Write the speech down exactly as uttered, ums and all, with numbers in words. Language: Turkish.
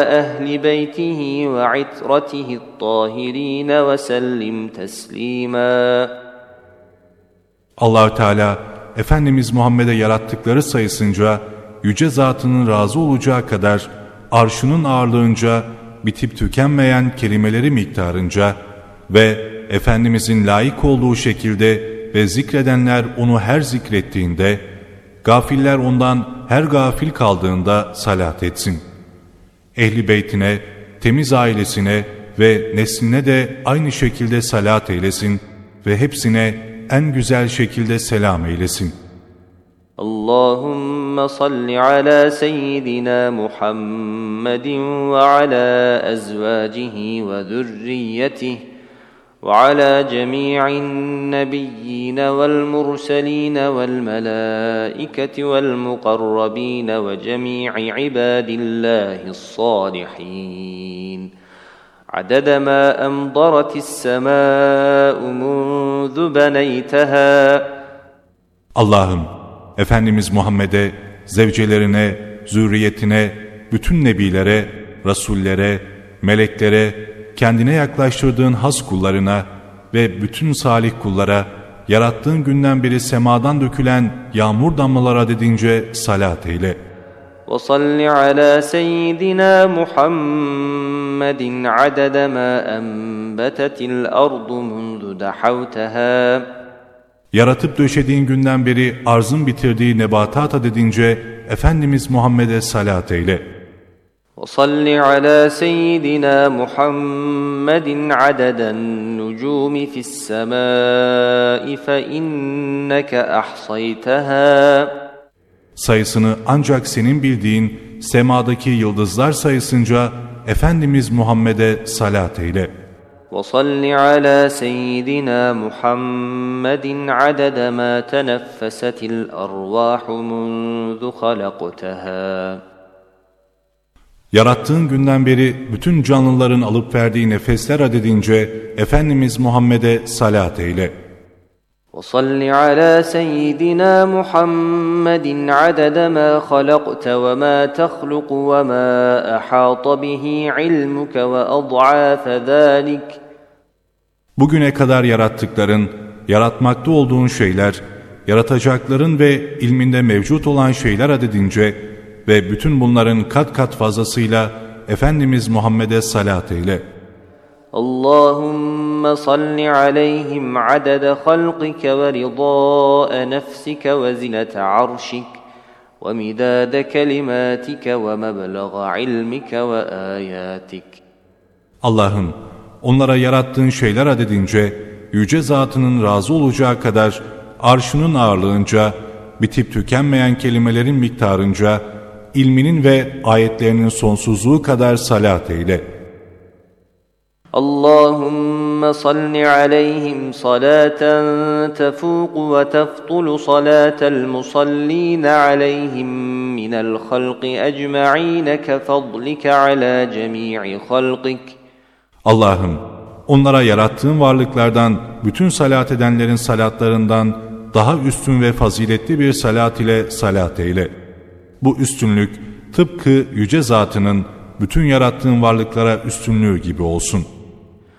أهل بيته وعترته الطاهرين وسلم تسليما. Allah Teala Efendimiz Muhammed'e yarattıkları sayısınca, yüce zatının razı olacağı kadar, arşının ağırlığınca, bitip tükenmeyen kelimeleri miktarınca ve Efendimizin layık olduğu şekilde ve zikredenler onu her zikrettiğinde, gafiller ondan her gafil kaldığında salat etsin. Ehli beytine, temiz ailesine ve nesline de aynı şekilde salat eylesin ve hepsine en güzel şekilde selam eylesin. Allahümme salli ala seyyidina Muhammedin ve ala ezvacihi ve zürriyetihi ve ala cemi'in nebiyyin vel murselin vel melaiketi vel mukarrabin ve cemi'i ibadillahi's salihin. عدد ما أمطرت السماء منذ بنيتها. Allah'ım, Efendimiz Muhammed'e, zevcelerine, zürriyetine, bütün nebilere, rasullere, meleklere, kendine yaklaştırdığın has kullarına ve bütün salih kullara, yarattığın günden beri semadan dökülen yağmur damlaları adedince salat eyle. وَصَلِّ عَلَى سَيِّدِنَا مُحَمَّدٍ عَدَدَ مَا أَنْبَتَتِ الْأَرْضُ مُنْذُ دَحَوْتَهَا. Yaratıp döşediğin günden beri arzın bitirdiği nebatat adedince Efendimiz Muhammed'e salat eyle. وَصَلِّ عَلَى سَيِّدِنَا مُحَمَّدٍ عَدَدَ النُّجُومِ فِي السَّمَاءِ فَإِنَّكَ أَحْصَيْتَهَا. Sayısını ancak senin bildiğin semadaki yıldızlar sayısınca Efendimiz Muhammed'e salat eyle. وَصَلِّ عَلَى سَيِّدِنَا مُحَمَّدٍ عَدَدَ مَا تَنَفَّسَتِ الْأَرْوَاحُ مُنْذُ خَلَقْتَهَا. Yarattığın günden beri bütün canlıların alıp verdiği nefesler adedince Efendimiz Muhammed'e salat eyle. وَصَلِّ عَلَى سَيِّدِنَا مُحَمَّدٍ عَدَدَ مَا خَلَقْتَ وَمَا تَخْلُقُ وَمَا أَحَاطَ بِهِ عِلْمُكَ وَأَضْعَافَ ذَلِكَ. Bugüne kadar yarattıkların, yaratmakta olduğun şeyler, yaratacakların ve ilminde mevcut olan şeyler adedince ve bütün bunların kat kat fazlasıyla Efendimiz Muhammed'e salat eyle. Allahümme salli aleyhim adede halqike ve ridâe nefsike ve zinete arşik ve midâde kelimatike ve meblağa ilmike ve âyâtik. Allah'ım, onlara yarattığın şeyler adedince, yüce zatının razı olacağı kadar, arşının ağırlığınca, bitip tükenmeyen kelimelerin miktarınca, ilminin ve ayetlerinin sonsuzluğu kadar salat eyle. Allahümme salli aleyhim salaten tefuku ve teftulu salatel musallina aleyhim minel halqi ecma'ine kefadlike ala cemi'i halqik. Allah'ım, onlara yarattığın varlıklardan, bütün salat edenlerin salatlarından daha üstün ve faziletli bir salat ile salat eyle. Bu üstünlük tıpkı yüce zatının bütün yarattığın varlıklara üstünlüğü gibi olsun.